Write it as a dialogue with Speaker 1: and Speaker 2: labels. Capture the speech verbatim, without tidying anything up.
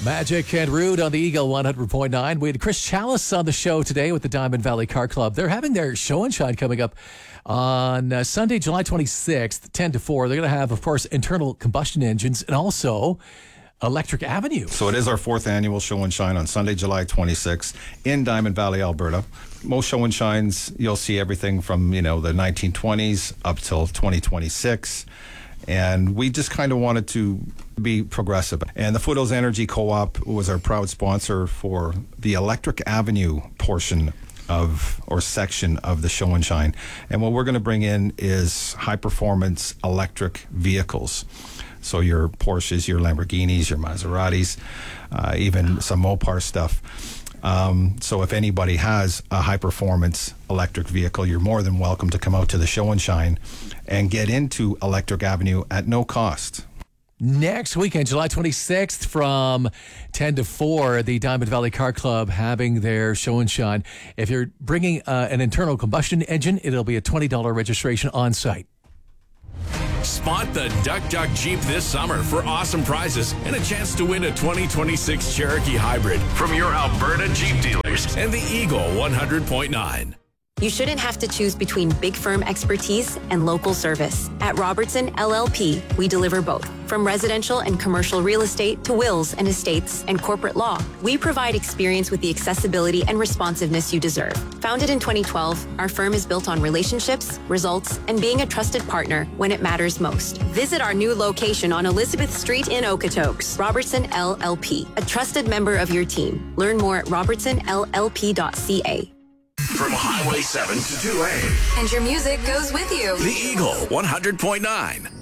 Speaker 1: Magic and Rude on the Eagle one hundred point nine. We had Chris Chalice on the show today with the Diamond Valley Car Club. They're having their show and shine coming up on uh, Sunday, July twenty-sixth, ten to four. They're going to have, of course, internal combustion engines and also Electric Avenue.
Speaker 2: So it is our fourth annual show and shine on Sunday, July twenty-sixth in Diamond Valley, Alberta. Most show and shines, you'll see everything from, you know, the nineteen twenties up till twenty twenty-six. And we just kind of wanted to be progressive. And the Foothills Energy Co-op was our proud sponsor for the Electric Avenue portion of or section of the show and shine. And what we're going to bring in is high performance electric vehicles. So your Porsches, your Lamborghinis, your Maseratis, uh, even some Mopar stuff. Um, so if anybody has a high-performance electric vehicle, you're more than welcome to come out to the show and shine and get into Electric Avenue at no cost.
Speaker 1: Next weekend, July twenty-sixth, from ten to four, the Diamond Valley Car Club having their show and shine. If you're bringing uh, an internal combustion engine, it'll be a twenty dollars registration on site.
Speaker 3: Spot the Duck Duck Jeep this summer for awesome prizes and a chance to win a twenty twenty-six Cherokee Hybrid from your Alberta Jeep dealers and the Eagle one hundred point nine.
Speaker 4: You shouldn't have to choose between big firm expertise and local service. At Robertson L L P, we deliver both. From residential and commercial real estate to wills and estates and corporate law, we provide experience with the accessibility and responsiveness you deserve. Founded in twenty twelve, our firm is built on relationships, results, and being a trusted partner when it matters most. Visit our new location on Elizabeth Street in Okotoks. Robertson L L P, a trusted member of your team. Learn more at robertson l l p dot c a.
Speaker 3: From Highway seven to two A.
Speaker 5: And your music goes with you.
Speaker 3: The Eagle one hundred point nine.